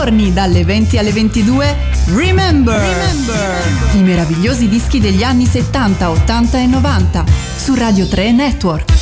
giorni dalle 20 alle 22 Remember. I meravigliosi dischi degli anni 70, 80 e 90 su Radio 3 Network.